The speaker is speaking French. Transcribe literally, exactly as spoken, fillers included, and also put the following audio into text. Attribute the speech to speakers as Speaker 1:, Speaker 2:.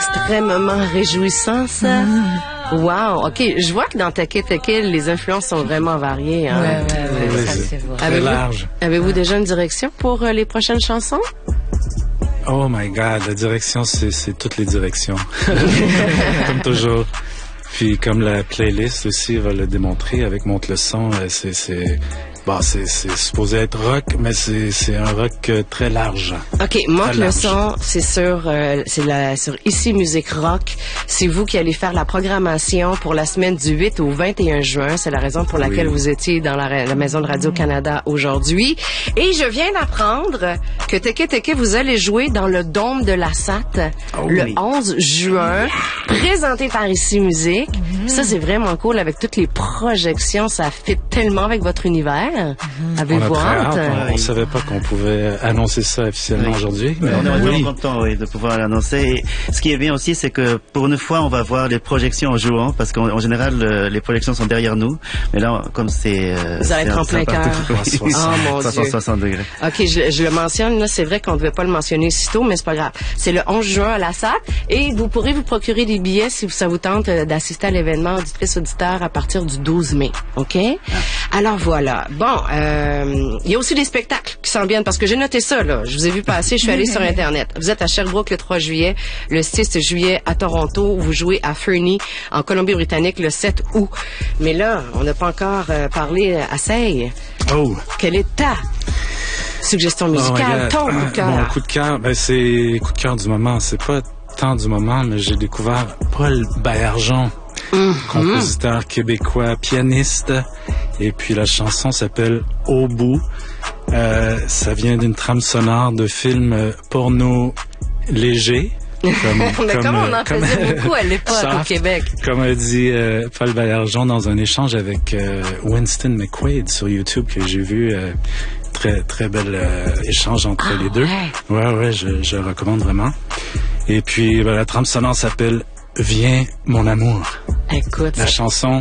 Speaker 1: extrêmement réjouissant, ça. Mm. Wow, OK. Je vois que dans Teke Teke, les influences sont vraiment variées. Hein?
Speaker 2: Ouais, ouais, ouais,
Speaker 3: oui,
Speaker 2: ça,
Speaker 3: c'est,
Speaker 2: c'est vrai.
Speaker 3: très
Speaker 1: Avez-vous,
Speaker 3: large.
Speaker 1: Avez-vous déjà une direction pour euh, les prochaines chansons?
Speaker 3: Oh my God, la direction, c'est, c'est toutes les directions. Comme toujours. Puis comme la playlist aussi va le démontrer avec Monte le son, c'est... c'est... Bon, c'est, c'est supposé être rock, mais c'est, c'est un rock euh, très large.
Speaker 1: OK, Monte le son, c'est sur, euh, c'est la, sur Ici Musique Rock. C'est vous qui allez faire la programmation pour la semaine du huit au vingt et un juin. C'est la raison pour laquelle oui. vous étiez dans la, la maison de Radio-Canada aujourd'hui. Et je viens d'apprendre que Teke Teke, vous allez jouer dans le Dôme de la S A T oh, le oui. onze juin, présenté par Ici Musique. Mm-hmm. Ça, c'est vraiment cool avec toutes les projections. Ça fit tellement avec votre univers. Mmh. Avez-vous hâte?
Speaker 3: On ne savait pas qu'on pouvait annoncer ça officiellement oui. aujourd'hui.
Speaker 4: Mais on est vraiment oui. content oui, de pouvoir l'annoncer. Et ce qui est bien aussi, c'est que pour une fois, on va voir les projections en jouant, parce qu'en général, le, les projections sont derrière nous. Mais là, comme c'est... Euh,
Speaker 1: Vous allez être en plein cœur.
Speaker 4: Oh mon Dieu. trois cent soixante degrés.
Speaker 1: OK, je, je le mentionne. Là, c'est vrai qu'on ne devait pas le mentionner si tôt, mais c'est pas grave. C'est le onze juin à la S A T. Et vous pourrez vous procurer des billets si ça vous tente d'assister à l'événement auditrice auditeur à partir du douze mai. OK? Ah. Alors voilà. Bon, euh, il y a aussi des spectacles qui s'en viennent parce que j'ai noté ça, là. Je vous ai vu passer, je suis allée sur Internet. Vous êtes à Sherbrooke le trois juillet, le six juillet à Toronto, vous jouez à Fernie en Colombie-Britannique le sept août. Mais là, on n'a pas encore euh, parlé à Seille.
Speaker 3: Oh!
Speaker 1: Quelle est ta suggestion musicale,
Speaker 3: oh
Speaker 1: ton coup de cœur?
Speaker 3: Mon coup de cœur, ben c'est coup de cœur du moment. C'est pas tant du moment, mais j'ai découvert Paul Baillargeon. Mmh. Compositeur québécois, pianiste, et puis la chanson s'appelle Au bout. Euh, ça vient d'une trame sonore de film euh, porno léger.
Speaker 1: Comme, comme, comme on en comme, faisait beaucoup à l'époque soft, au Québec.
Speaker 3: Comme a dit euh, Paul Baillargeon dans un échange avec euh, Winston McQuaid sur YouTube que j'ai vu. Euh, très très bel euh, échange entre ah, les deux. Ouais, ouais, ouais je, je le recommande vraiment. Et puis ben, la trame sonore s'appelle Viens mon amour.
Speaker 1: Écoute,
Speaker 3: la chanson